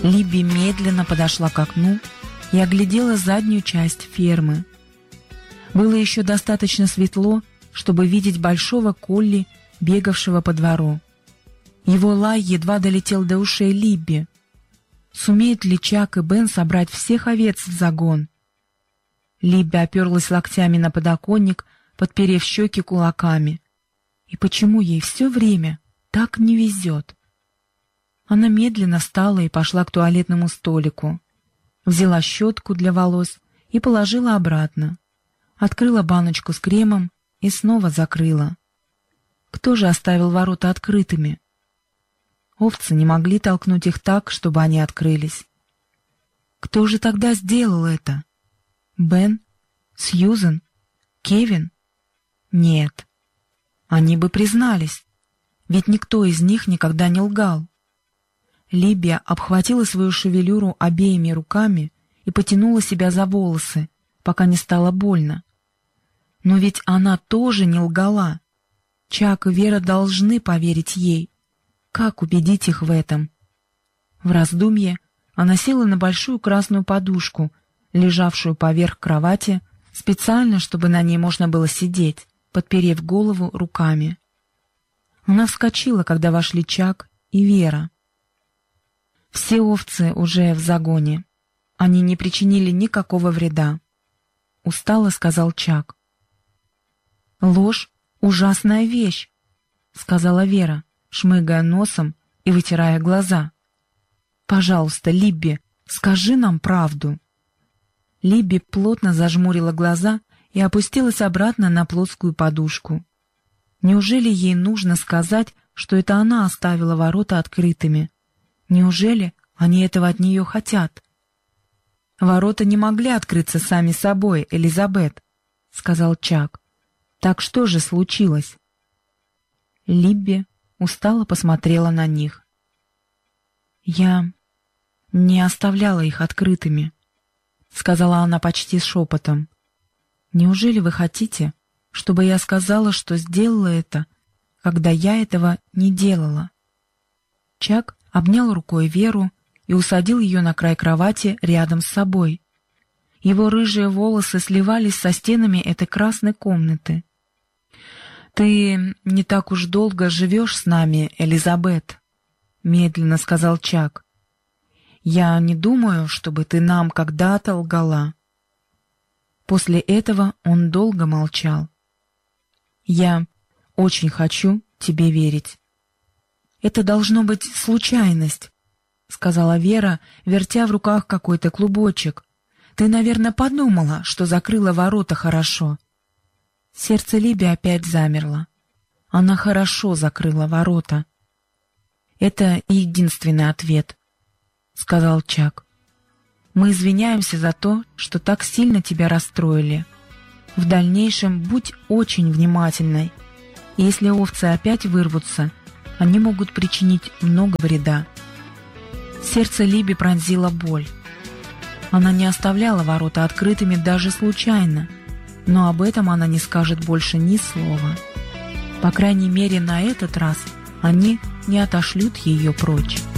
Либби медленно подошла к окну и оглядела заднюю часть фермы. Было еще достаточно светло, чтобы видеть большого колли, бегавшего по двору. Его лай едва долетел до ушей Либби. Сумеют ли Чак и Бен собрать всех овец в загон? Либби оперлась локтями на подоконник, подперев щеки кулаками. И почему ей все время так не везет? Она медленно встала и пошла к туалетному столику. Взяла щетку для волос и положила обратно. Открыла баночку с кремом и снова закрыла. Кто же оставил ворота открытыми? Овцы не могли толкнуть их так, чтобы они открылись. Кто же тогда сделал это? Бен? Сьюзен? Кевин? Нет. Они бы признались, ведь никто из них никогда не лгал. Либби обхватила свою шевелюру обеими руками и потянула себя за волосы, пока не стало больно. Но ведь она тоже не лгала. Чак и Вера должны поверить ей. Как убедить их в этом? В раздумье она села на большую красную подушку, лежавшую поверх кровати, специально, чтобы на ней можно было сидеть, подперев голову руками. Она вскочила, когда вошли Чак и Вера. Все овцы уже в загоне. Они не причинили никакого вреда. Устало сказал Чак. «Ложь — ужасная вещь», — сказала Вера, шмыгая носом и вытирая глаза. «Пожалуйста, Либби, скажи нам правду». Либби плотно зажмурила глаза и опустилась обратно на плоскую подушку. Неужели ей нужно сказать, что это она оставила ворота открытыми? Неужели они этого от нее хотят? «Ворота не могли открыться сами собой, Элизабет», — сказал Чак. «Так что же случилось?» Либби устало посмотрела на них. «Я не оставляла их открытыми», — сказала она почти шепотом. «Неужели вы хотите, чтобы я сказала, что сделала это, когда я этого не делала?» Чак обнял рукой Веру и усадил ее на край кровати рядом с собой. Его рыжие волосы сливались со стенами этой красной комнаты. «Ты не так уж долго живешь с нами, Элизабет», — медленно сказал Чак. «Я не думаю, чтобы ты нам когда-то лгала». После этого он долго молчал. «Я очень хочу тебе верить». «Это должно быть случайность», — сказала Вера, вертя в руках какой-то клубочек. «Ты, наверное, подумала, что закрыла ворота хорошо». Сердце Либби опять замерло. Она хорошо закрыла ворота. «Это единственный ответ», — сказал Чак. «Мы извиняемся за то, что так сильно тебя расстроили. В дальнейшем будь очень внимательной. Если овцы опять вырвутся, они могут причинить много вреда». Сердце Либби пронзила боль. Она не оставляла ворота открытыми даже случайно, но об этом она не скажет больше ни слова. По крайней мере, на этот раз они не отошлют ее прочь.